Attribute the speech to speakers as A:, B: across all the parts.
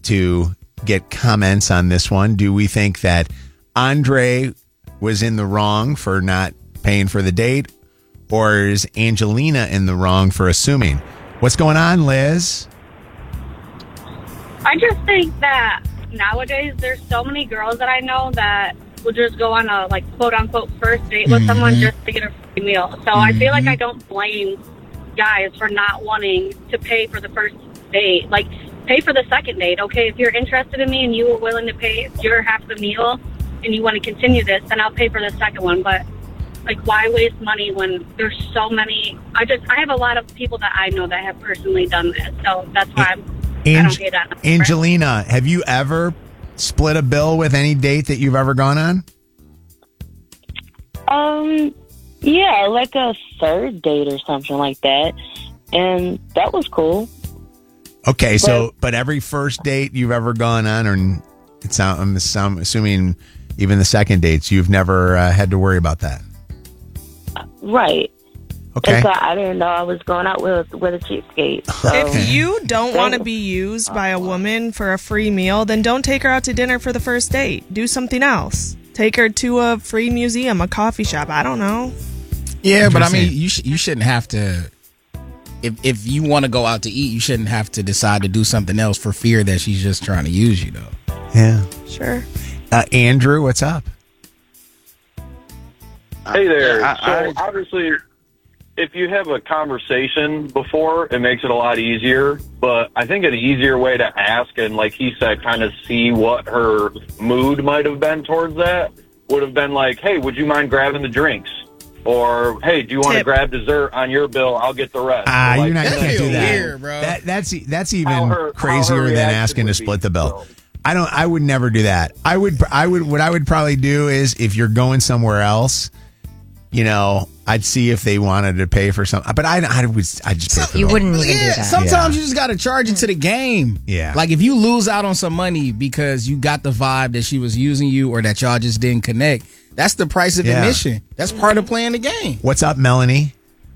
A: to get comments on this one. Do we think that Andre was in the wrong for not paying for the date, or is Angelina in the wrong for assuming? What's going on, Liz?
B: I just think that nowadays there's so many girls that I know that will just go on a quote unquote first date with someone just to get a free meal. So I feel like I don't blame guys for not wanting to pay for the first date. Like, pay for the second date. Okay, if you're interested in me and you were willing to pay your half the meal and you want to continue this, then I'll pay for the second one. But why waste money when there's so many? I have a lot of people that I know that have personally done this, so that's why I don't pay that number.
A: Angelina, have you ever split a bill with any date that you've ever gone on?
C: Yeah, like a third date or something like that, and that was cool.
A: Okay, but every first date you've ever gone on, or I'm assuming even the second dates, you've never had to worry about that.
C: Right.
A: Okay.
C: And so I didn't know I was going out with a cheapskate. So.
D: If you don't want to be used by a woman for a free meal, then don't take her out to dinner for the first date. Do something else. Take her to a free museum, a coffee shop. I don't know.
E: Yeah, but I mean, you shouldn't have to. If you want to go out to eat, you shouldn't have to decide to do something else for fear that she's just trying to use you, though.
A: Yeah.
D: Sure.
A: Andrew, what's up?
F: Hey there. So obviously, if you have a conversation before, it makes it a lot easier. But I think an easier way to ask and, like he said, kind of see what her mood might have been towards that would have been like, hey, would you mind grabbing the drinks? Or, hey, do you want to grab dessert on your bill? I'll get the rest.
A: You can't do that.
E: Weird, bro.
A: That's even crazier than asking to split the bill. I would never do that. What I would probably do is, if you're going somewhere else, I'd see if they wanted to pay for something. But I'd just pay for
G: You
A: it.
G: wouldn't even do that.
E: Sometimes you just got to charge it to the game.
A: Yeah.
E: Like, if you lose out on some money because you got the vibe that she was using you or that y'all just didn't connect, that's the price of admission. That's part of playing the game.
A: What's up, Melanie?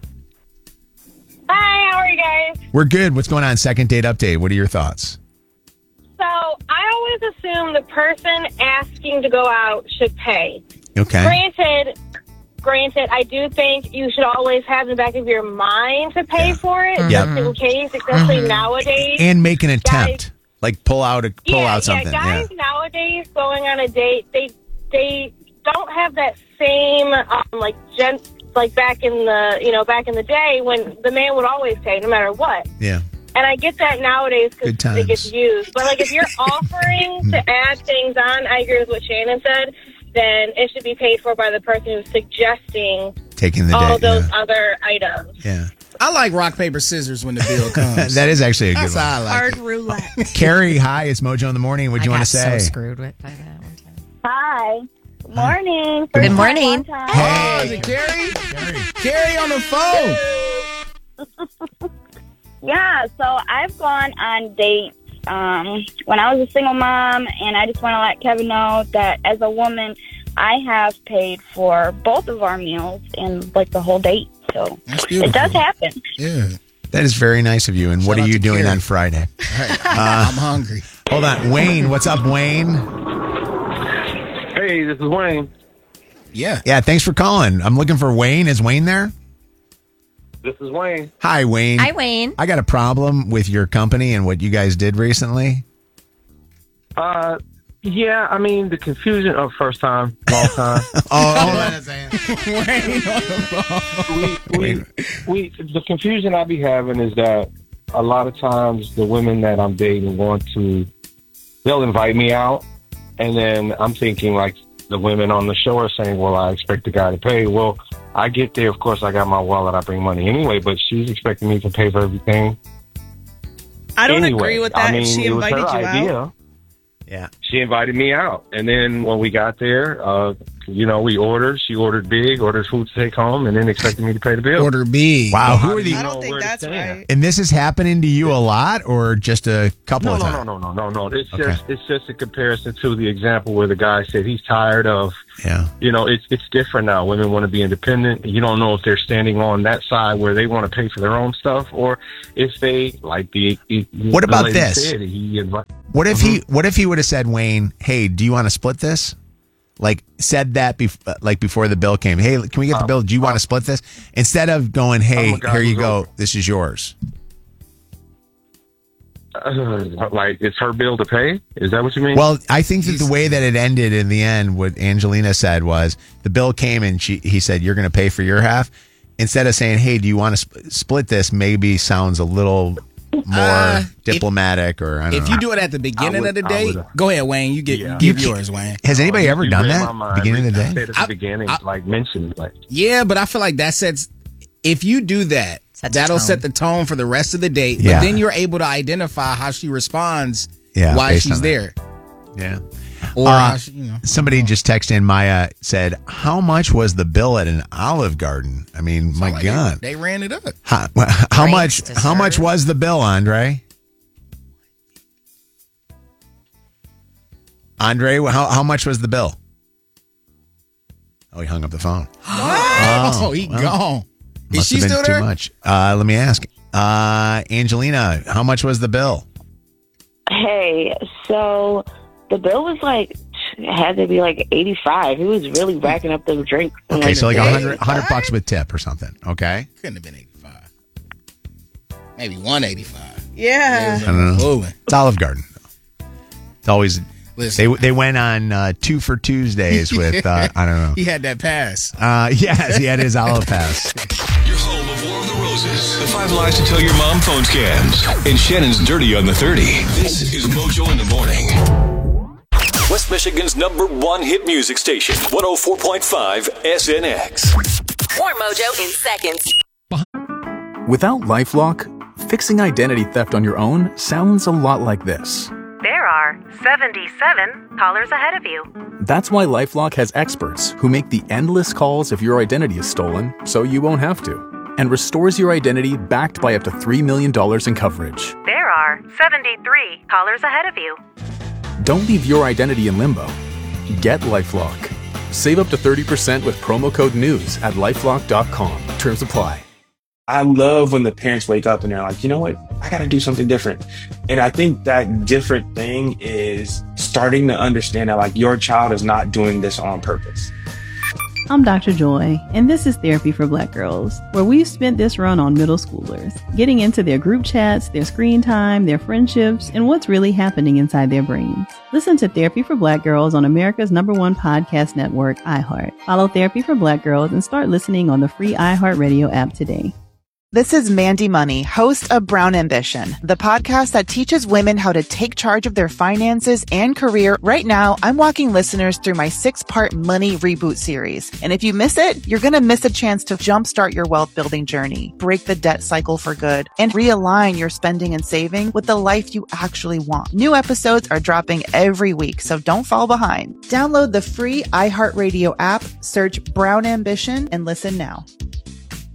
B: Hi, how are you guys?
A: We're good. What's going on? Second date update. What are your thoughts?
B: So I always assume the person asking to go out should pay.
A: Okay.
B: Granted, I do think you should always have in the back of your mind to pay for it, just in case, especially nowadays.
A: And make an attempt, pull out something.
B: Guys nowadays going on a date, they don't have that same back in the day when the man would always pay no matter what.
A: Yeah.
B: And I get that nowadays because it gets used. But if you're offering to add things on, I agree with what Shannon said, then it should be paid for by the person who's suggesting
A: taking the
B: all those other items.
A: Yeah.
E: I like rock, paper, scissors when the bill comes.
A: That is actually a good one.
E: That's how I like
D: Hard
E: it.
D: roulette.
A: Carrie, hi. It's Mojo in the Morning. What do you want to say?
G: I got so screwed with by that one time.
C: Hi. Good morning.
G: Good morning.
E: Oh, is it Carrie? Carrie on the phone.
C: Yeah, so I've gone on dates when I was a single mom, and I just want to let Kevin know that as a woman, I have paid for both of our meals and the whole date. So it does happen.
E: Yeah.
A: That is very nice of you. And what are you doing on Friday?
E: I'm hungry.
A: Hold on. Wayne, what's up, Wayne?
F: Hey, this is Wayne.
E: Yeah.
A: Yeah, thanks for calling. I'm looking for Wayne. Is Wayne there?
F: This is Wayne.
A: Hi, Wayne.
G: Hi, Wayne.
A: I got a problem with your company and what you guys did recently.
H: Yeah, I mean, the confusion of first time, long time. The confusion I be having is that a lot of times the women that I'm dating they'll invite me out, and then I'm thinking the women on the show are saying, well, I expect the guy to pay. Well, I get there, of course, I got my wallet, I bring money anyway, but she's expecting me to pay for everything.
D: I don't agree with that. She invited you out.
A: Yeah.
H: She invited me out. And then when we got there, we ordered. She ordered big, ordered food to take home, and then expected me to pay the bill.
E: Order big.
A: Wow. Who are these?
D: I don't think that's right.
A: And this is happening to you a lot, or just a couple of times?
H: No. It's just a comparison to the example where the guy said he's tired of.
A: Yeah.
H: It's different now. Women want to be independent. You don't know if they're standing on that side where they want to pay for their own stuff, or if they, like the
A: what about
H: lady
A: this?
H: said,
A: What if he would have said, Wayne, hey, do you want to split this? Like said that before the bill came. Hey, can we get the bill? Do you want to split this? Instead of going, hey, here you go. This is yours.
H: Like it's her bill to pay? Is that what you mean?
A: Well, I think that the way that it ended in the end, what Angelina said was the bill came and he said, you're going to pay for your half. Instead of saying, hey, do you want to split this? Maybe sounds a little more diplomatic or I don't know.
E: If you do it at the beginning of the date, go ahead, Wayne. You give yours, Wayne.
A: Has anybody ever done that? Beginning of the day?
H: At the beginning, mentioned.
E: Yeah, but I feel like that sets, if you do that, that'll set the tone for the rest of the date.
A: Yeah.
E: But then you're able to identify how she responds while she's there.
A: Yeah.
E: Or how she,
A: somebody just texted in. Maya said, how much was the bill at an Olive Garden? I mean, my God.
E: They ran it up.
A: How much was the bill, Andre? Andre, how much was the bill? Oh, he hung up the phone.
E: Oh, he gone. Is she still there?
A: Too much. Let me ask. Angelina, how much was the bill?
C: Hey, so the bill was had to be like 85. He was really racking up the drinks.
A: Okay, so like $100 with tip or something. Okay.
E: Couldn't have been 85. Maybe 185.
D: Yeah.
A: I don't know. It's Olive Garden. It's always...
E: Listen.
A: They went on 2 for Tuesdays with, I don't know.
E: He had that pass.
A: Yes, he had his olive pass.
I: Your home of War of the Roses. The 5 lies to tell your mom phone scams. And Shannon's Dirty on the 30. This is Mojo in the Morning. West Michigan's #1 hit music station. 104.5 SNX.
J: More Mojo in seconds.
K: Without LifeLock, fixing identity theft on your own sounds a lot like this.
L: There are 77 callers ahead of you.
K: That's why LifeLock has experts who make the endless calls if your identity is stolen so you won't have to, and restores your identity backed by up to $3 million in coverage.
L: There are 73 callers ahead of you.
K: Don't leave your identity in limbo. Get LifeLock. Save up to 30% with promo code NEWS at LifeLock.com. Terms apply.
M: I love when the parents wake up and they're like, you know what? I got to do something different. And I think that different thing is starting to understand that your child is not doing this on purpose.
N: I'm Dr. Joy, and this is Therapy for Black Girls, where we've spent this run on middle schoolers, getting into their group chats, their screen time, their friendships, and what's really happening inside their brains. Listen to Therapy for Black Girls on America's #1 podcast network, iHeart. Follow Therapy for Black Girls and start listening on the free iHeartRadio app today.
O: This is Mandy Money, host of Brown Ambition, the podcast that teaches women how to take charge of their finances and career. Right now, I'm walking listeners through my 6-part money reboot series. And if you miss it, you're going to miss a chance to jumpstart your wealth building journey, break the debt cycle for good, and realign your spending and saving with the life you actually want. New episodes are dropping every week, so don't fall behind. Download the free iHeartRadio app, search Brown Ambition, and listen now.